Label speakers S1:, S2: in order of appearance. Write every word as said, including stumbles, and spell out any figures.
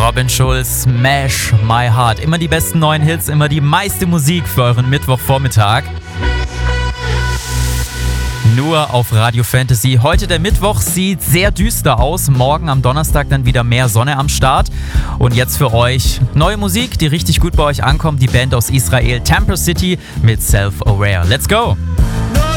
S1: Robin Schulz, Smash My Heart. Immer die besten neuen Hits, immer die meiste Musik für euren Mittwochvormittag. Nur auf Radio Fantasy. Heute der Mittwoch sieht sehr düster aus. Morgen am Donnerstag dann wieder mehr Sonne am Start. Und jetzt für euch neue Musik, die richtig gut bei euch ankommt. Die Band aus Israel, Temple City mit Self-Aware. Let's go!